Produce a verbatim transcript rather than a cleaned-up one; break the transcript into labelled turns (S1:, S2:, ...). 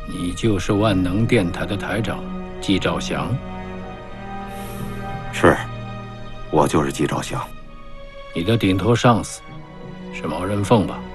S1: 你就是万能电台的台长季兆祥。
S2: 是，我就是季兆祥。
S1: 你的顶头上司是毛人凤吧？